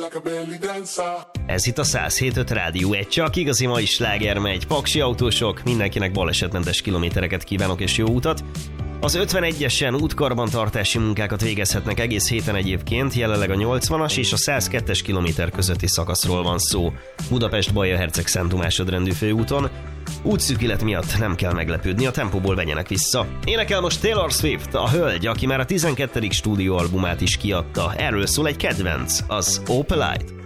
Ez itt a 107.5 Rádió, egy csak igazi mai sláger megy. Paksi autósok, mindenkinek balesetmentes kilométereket kívánok és jó utat. Az 51-esen útkarbantartási munkákat végezhetnek egész héten egyébként, jelenleg a 80-as és a 102-es kilométer közötti szakaszról van szó. Budapest-Baja-Herceg-Szent Tamás-rendű főúton. Útszűkület miatt nem kell meglepődni, a tempóból vegyenek vissza. Énekel most Taylor Swift, a hölgy, aki már a 12. stúdióalbumát is kiadta. Erről szól egy kedvenc, az Opalite.